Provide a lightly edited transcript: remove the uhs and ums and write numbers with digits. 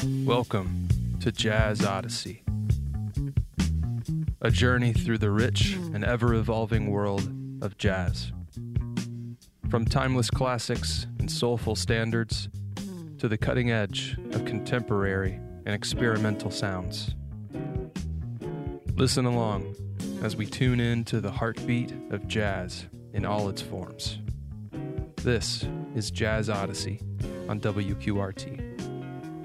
Welcome to Jazz Odyssey, a journey through the rich and ever-evolving world of jazz. From timeless classics and soulful standards to the cutting edge of contemporary and experimental sounds. Listen along as we tune in to the heartbeat of jazz in all its forms. This is Jazz Odyssey on WQRT.